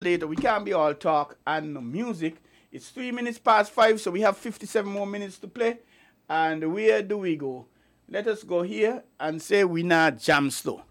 later. We can't be all talk and no music. It's 3 minutes past 5, so we have 57 more minutes to play. And where do we go? Let us go here and say we not jam slow.